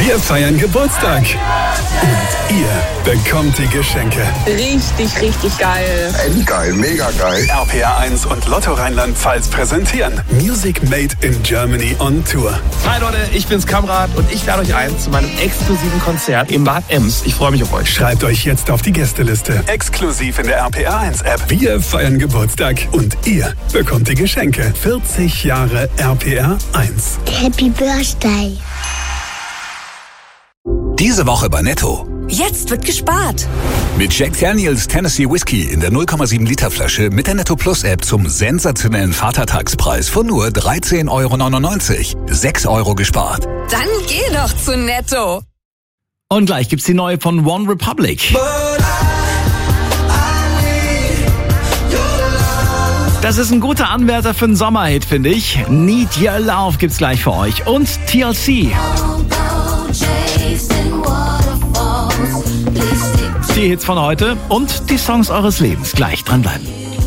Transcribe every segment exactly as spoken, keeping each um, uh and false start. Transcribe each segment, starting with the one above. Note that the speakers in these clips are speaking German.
Wir feiern Geburtstag. Und ihr bekommt die Geschenke. Richtig, richtig geil. Ey, geil, mega geil. R P R eins und Lotto Rheinland-Pfalz präsentieren Music Made in Germany on Tour. Hi Leute, ich bin's Kamrat und ich lade euch ein zu meinem exklusiven Konzert in Bad Ems. Ich freue mich auf euch. Schreibt euch jetzt auf die Gästeliste. Exklusiv in der R P R eins App. Wir feiern Geburtstag und ihr bekommt die Geschenke. vierzig Jahre R P R eins. Happy Birthday. Diese Woche bei Netto. Jetzt wird gespart. Mit Jack Daniels Tennessee Whiskey in der null Komma sieben Liter Flasche mit der Netto Plus App zum sensationellen Vatertagspreis von nur dreizehn Euro neunundneunzig. sechs Euro gespart. Dann geh doch zu Netto. Und gleich gibt's die neue von One Republic. Das ist ein guter Anwärter für einen Sommerhit, finde ich. Need Your Love gibt's gleich für euch. Und T L C. Die Hits von heute und die Songs eures Lebens. Gleich dranbleiben.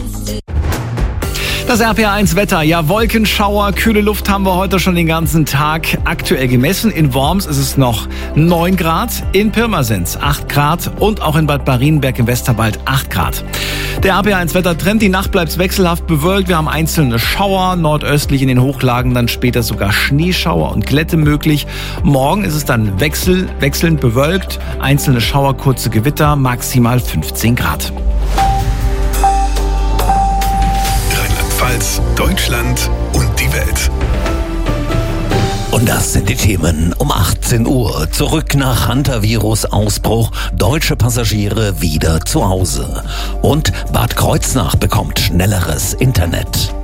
Das R P R eins Wetter. Ja, Wolkenschauer, kühle Luft haben wir heute schon den ganzen Tag aktuell gemessen. In Worms ist es noch neun Grad, in Pirmasens acht Grad und auch in Bad Marienberg im Westerwald acht Grad. Der R P R eins Wettertrend, die Nacht bleibt wechselhaft bewölkt. Wir haben einzelne Schauer, nordöstlich in den Hochlagen dann später sogar Schneeschauer und Glätte möglich. Morgen ist es dann wechsel, wechselnd bewölkt, einzelne Schauer, kurze Gewitter, maximal fünfzehn Grad. Rheinland-Pfalz, Deutschland und die Welt. Und das sind die Themen um achtzehn Uhr. Zurück nach Hantavirus-Ausbruch. Deutsche Passagiere wieder zu Hause. Und Bad Kreuznach bekommt schnelleres Internet.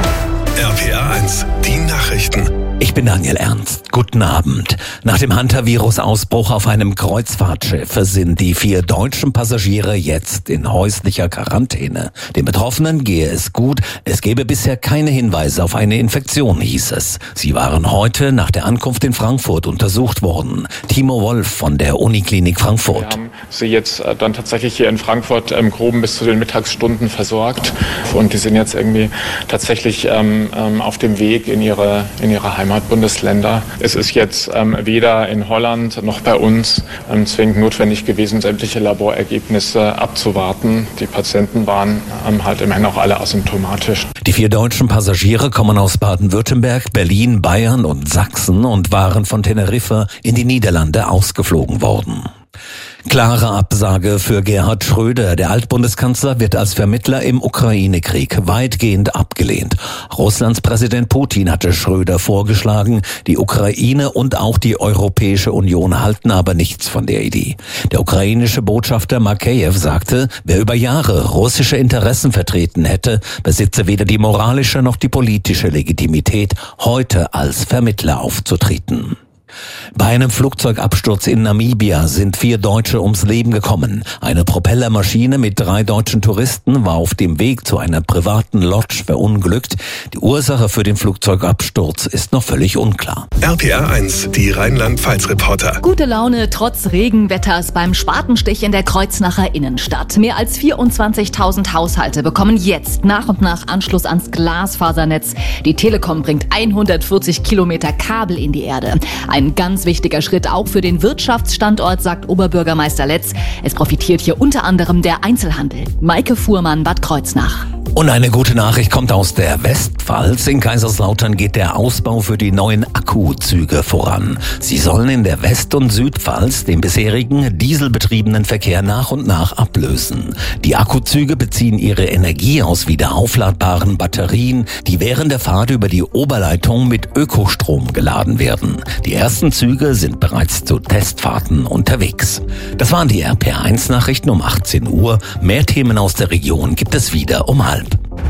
R P R eins, die Nachrichten. Ich bin Daniel Ernst. Guten Abend. Nach dem Hantavirus-Ausbruch auf einem Kreuzfahrtschiff sind die vier deutschen Passagiere jetzt in häuslicher Quarantäne. Den Betroffenen gehe es gut. Es gebe bisher keine Hinweise auf eine Infektion, hieß es. Sie waren heute nach der Ankunft in Frankfurt untersucht worden. Timo Wolf von der Uniklinik Frankfurt. Wir haben sie jetzt dann tatsächlich hier in Frankfurt im Groben bis zu den Mittagsstunden versorgt. Und die sind jetzt irgendwie tatsächlich ähm, auf dem Weg in ihre, in ihre Heimatbundesländer. Es ist jetzt ähm, weder in Holland noch bei uns ähm, zwingend notwendig gewesen, sämtliche Laborergebnisse abzuwarten. Die Patienten waren ähm, halt immerhin auch alle asymptomatisch. Die vier deutschen Passagiere kommen aus Baden-Württemberg, Berlin, Bayern und Sachsen und waren von Teneriffa in die Niederlande ausgeflogen worden. Klare Absage für Gerhard Schröder. Der Altbundeskanzler wird als Vermittler im Ukraine-Krieg weitgehend abgelehnt. Russlands Präsident Putin hatte Schröder vorgeschlagen. Die Ukraine und auch die Europäische Union halten aber nichts von der Idee. Der ukrainische Botschafter Makeyev sagte, wer über Jahre russische Interessen vertreten hätte, besitze weder die moralische noch die politische Legitimität, heute als Vermittler aufzutreten. Bei einem Flugzeugabsturz in Namibia sind vier Deutsche ums Leben gekommen. Eine Propellermaschine mit drei deutschen Touristen war auf dem Weg zu einer privaten Lodge verunglückt. Die Ursache für den Flugzeugabsturz ist noch völlig unklar. R P R eins, die Rheinland-Pfalz-Reporter. Gute Laune trotz Regenwetters beim Spatenstich in der Kreuznacher Innenstadt. Mehr als vierundzwanzigtausend Haushalte bekommen jetzt nach und nach Anschluss ans Glasfasernetz. Die Telekom bringt hundertvierzig Kilometer Kabel in die Erde. Ein ganz wichtiger Schritt auch für den Wirtschaftsstandort, sagt Oberbürgermeister Letz. Es profitiert hier unter anderem der Einzelhandel. Maike Fuhrmann, Bad Kreuznach. Und eine gute Nachricht kommt aus der Westpfalz. In Kaiserslautern geht der Ausbau für die neuen Akkuzüge voran. Sie sollen in der West- und Südpfalz den bisherigen dieselbetriebenen Verkehr nach und nach ablösen. Die Akkuzüge beziehen ihre Energie aus wieder aufladbaren Batterien, die während der Fahrt über die Oberleitung mit Ökostrom geladen werden. Die ersten Züge sind bereits zu Testfahrten unterwegs. Das waren die R P R eins Nachrichten um achtzehn Uhr. Mehr Themen aus der Region gibt es wieder um halb.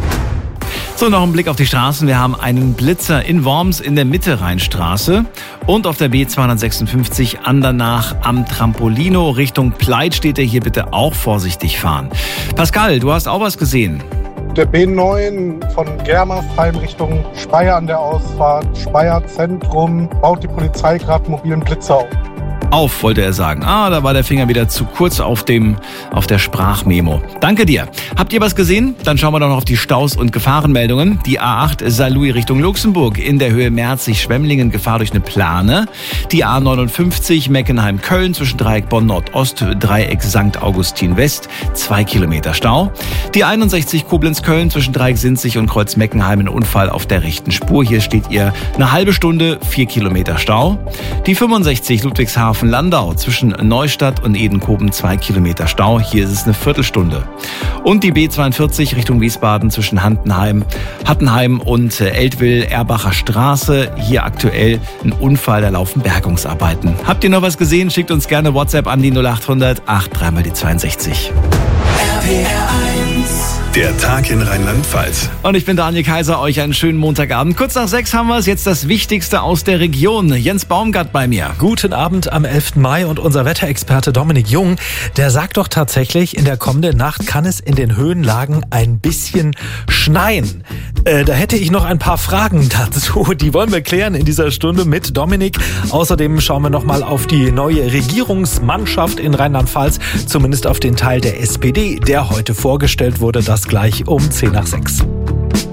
So, noch ein Blick auf die Straßen. Wir haben einen Blitzer in Worms in der Mitte-Rheinstraße und auf der B zweihundertsechsundfünfzig Andernach am Trampolino Richtung Pleit steht er. Hier bitte auch vorsichtig fahren. Pascal, du hast auch was gesehen. Der B neun von Germersheim Richtung Speyer an der Ausfahrt, Speyer Zentrum, baut die Polizei gerade mobilen Blitzer auf. auf, wollte er sagen. Ah, da war der Finger wieder zu kurz auf dem, auf der Sprachmemo. Danke dir. Habt ihr was gesehen? Dann schauen wir doch noch auf die Staus und Gefahrenmeldungen. Die A acht Saarlouis Richtung Luxemburg in der Höhe Merzig-Schwemmlingen, Gefahr durch eine Plane. Die A neunundfünfzig Meckenheim-Köln zwischen Dreieck Bonn-Nordost, Dreieck Sankt Augustin West, zwei Kilometer Stau. Die einundsechzig Koblenz-Köln zwischen Dreieck Sinzig und Kreuz Meckenheim, ein Unfall auf der rechten Spur. Hier steht ihr eine halbe Stunde, vier Kilometer Stau. Die fünfundsechzig Ludwigshafen-Landau zwischen Neustadt und Edenkoben, zwei Kilometer Stau. Hier ist es eine Viertelstunde. Und die B zweiundvierzig Richtung Wiesbaden zwischen Hattenheim, Hattenheim und Eltville, Erbacher Straße. Hier aktuell ein Unfall, da laufen Bergungsarbeiten. Habt ihr noch was gesehen? Schickt uns gerne WhatsApp an die null acht hundert acht drei mal die zweiundsechzig. R P R eins. Der Tag in Rheinland-Pfalz. Und ich bin Daniel Kaiser, euch einen schönen Montagabend. Kurz nach sechs haben wir es, jetzt das Wichtigste aus der Region. Jens Baumgart bei mir. Guten Abend am elften Mai und unser Wetterexperte Dominik Jung, der sagt doch tatsächlich, in der kommenden Nacht kann es in den Höhenlagen ein bisschen schneien. Äh, da hätte ich noch ein paar Fragen dazu, die wollen wir klären in dieser Stunde mit Dominik. Außerdem schauen wir nochmal auf die neue Regierungsmannschaft in Rheinland-Pfalz, zumindest auf den Teil der S P D, der heute vorgestellt wurde, das gleich um zehn nach sechs.